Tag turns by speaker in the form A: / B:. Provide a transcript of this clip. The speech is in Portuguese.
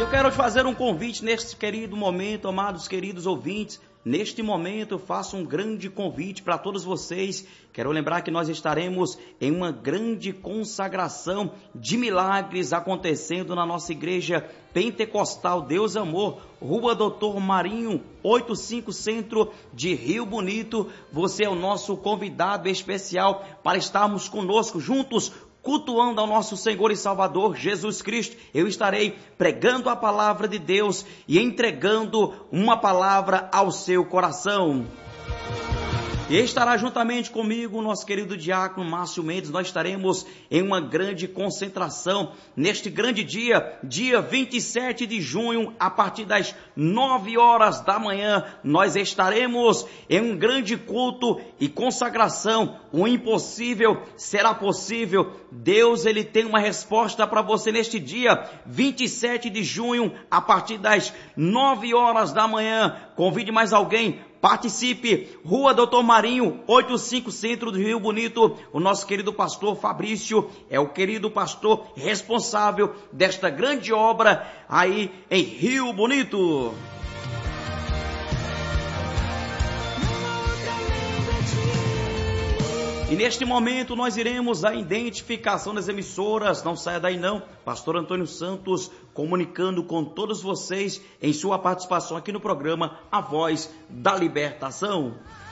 A: Eu quero te fazer um convite neste querido momento, amados queridos ouvintes. Neste momento eu faço um grande convite para todos vocês. Quero lembrar que nós estaremos em uma grande consagração de milagres acontecendo na nossa igreja pentecostal Deus Amor, Rua Doutor Marinho, 85 Centro de Rio Bonito. Você é o nosso convidado especial para estarmos conosco juntos, cultuando ao nosso Senhor e Salvador Jesus Cristo. Eu estarei pregando a palavra de Deus e entregando uma palavra ao seu coração. E estará juntamente comigo o nosso querido diácono Márcio Mendes. Nós estaremos em uma grande concentração neste grande dia, dia 27 de junho, a partir das 9 horas da manhã. Nós estaremos em um grande culto e consagração. O impossível será possível. Deus, ele tem uma resposta para você neste dia, 27 de junho, a partir das 9 horas da manhã. Convide mais alguém. Participe, Rua Doutor Marinho, 85 Centro do Rio Bonito. O nosso querido pastor Fabrício é o querido pastor responsável desta grande obra aí em Rio Bonito. E neste momento nós iremos à identificação das emissoras. Não saia daí não. Pastor Antônio Santos comunicando com todos vocês em sua participação aqui no programa A Voz da Libertação.